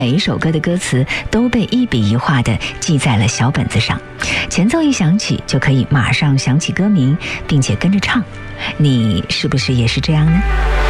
每一首歌的歌词都被一笔一画地记在了小本子上，前奏一响起就可以马上想起歌名，并且跟着唱。你是不是也是这样呢？